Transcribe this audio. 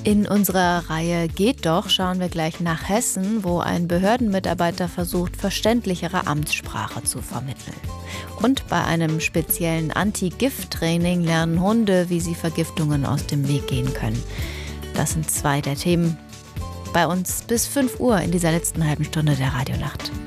In unserer Reihe Geht doch schauen wir gleich nach Hessen, wo ein Behördenmitarbeiter versucht, verständlichere Amtssprache zu vermitteln. Und bei einem speziellen Anti-Gift-Training lernen Hunde, wie sie Vergiftungen aus dem Weg gehen können. Das sind zwei der Themen bei uns bis 5 Uhr in dieser letzten halben Stunde der Radionacht.